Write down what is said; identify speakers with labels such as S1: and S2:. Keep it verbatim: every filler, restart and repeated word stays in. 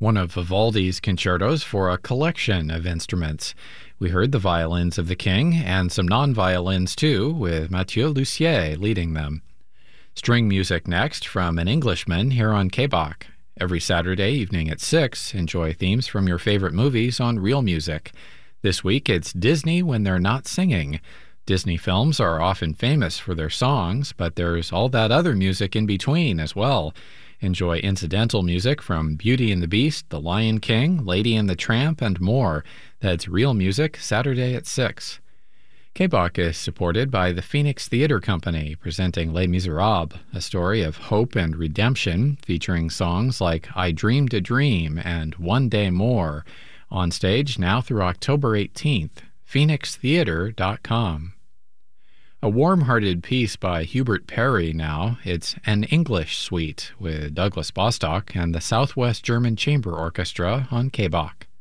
S1: one of Vivaldi's concertos for a collection of instruments. We heard the violins of the king and some non-violins too, with Mathieu Lussier leading them. String music next from an Englishman here on K B O C. Every Saturday evening at six, enjoy themes from your favorite movies on Real Music. This week it's Disney When They're Not Singing. Disney films are often famous for their songs, but there's all that other music in between as well. Enjoy incidental music from Beauty and the Beast, The Lion King, Lady and the Tramp, and more. That's Real Music, Saturday at six. K B O C is supported by the Phoenix Theatre Company, presenting Les Miserables, a story of hope and redemption, featuring songs like I Dreamed a Dream and One Day More. On stage now through October eighteenth. phoenix theater dot com. A warm-hearted piece by Hubert Perry now. It's An English Suite with Douglas Bostock and the Southwest German Chamber Orchestra on K B O C.